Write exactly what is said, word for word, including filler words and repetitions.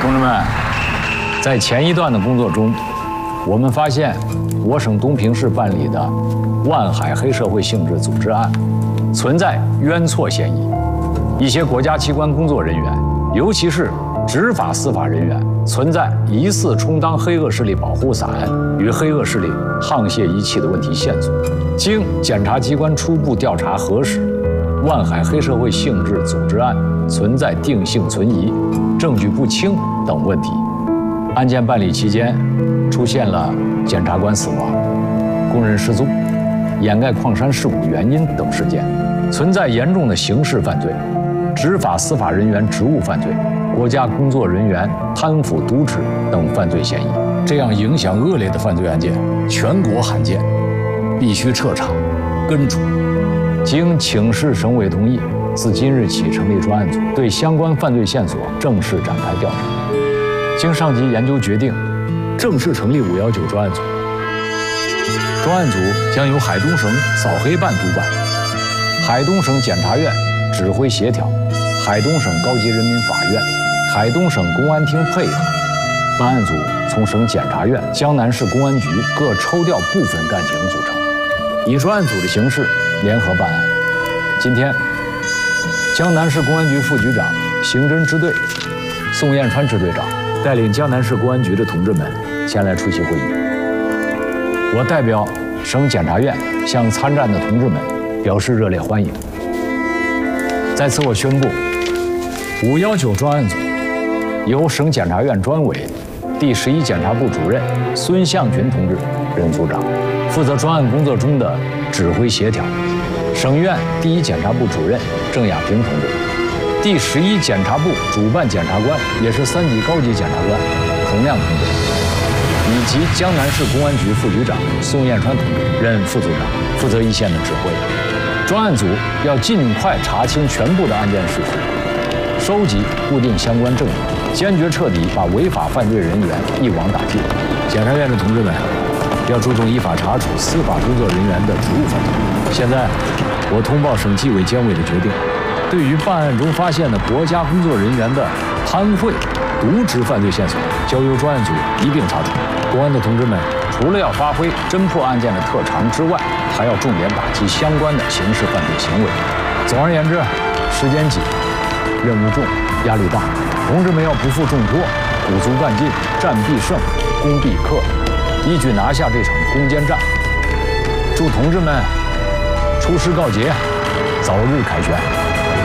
同志们，在前一段的工作中，我们发现我省东平市办理的万海黑社会性质组织案存在冤错嫌疑，一些国家机关工作人员，尤其是执法司法人员，存在疑似充当黑恶势力保护伞与黑恶势力沆瀣一气的问题线索。经检察机关初步调查核实，万海黑社会性质组织案存在定性存疑、证据不清等问题。案件办理期间，出现了检察官死亡、工人失踪、掩盖矿山事故原因等事件，存在严重的刑事犯罪、执法司法人员职务犯罪、国家工作人员贪腐渎职等犯罪嫌疑。这样影响恶劣的犯罪案件，全国罕见，必须彻查、根除。经请示省委同意，自今日起成立专案组，对相关犯罪线索正式展开调查。经上级研究决定，正式成立五幺九专案组。专案组将由海东省扫黑办督办，海东省检察院指挥协调，海东省高级人民法院、海东省公安厅配合。办案组从省检察院、江南市公安局各抽调部分干警组成，以专案组的形式联合办案。今天，江南市公安局副局长、刑侦支队宋彦川支队长带领江南市公安局的同志们前来出席会议。我代表省检察院向参战的同志们表示热烈欢迎。在此，我宣布，五幺九专案组由省检察院专委、第十一检察部主任孙向群同志任组长，负责专案工作中的指挥协调；省院第一检察部主任郑亚平同志，第十一检察部主办检察官，也是三级高级检察官孔亮同志，以及江南市公安局副局长宋彦川同志任副组长，负责一线的指挥。专案组要尽快查清全部的案件事实，收集固定相关证据，坚决彻底把违法犯罪人员一网打尽。检察院的同志们要注重依法查处司法工作人员的职务犯罪。现在，我通报省纪委监委的决定，对于办案中发现的国家工作人员的贪贿、渎职犯罪线索，交由专案组一并查处。公安的同志们，除了要发挥侦破案件的特长之外，还要重点打击相关的刑事犯罪行为。总而言之，时间紧，任务重，压力大，同志们要不负重托，鼓足干劲，战必胜，攻必克，一举拿下这场攻坚战。祝同志们出师告捷，早日凯旋。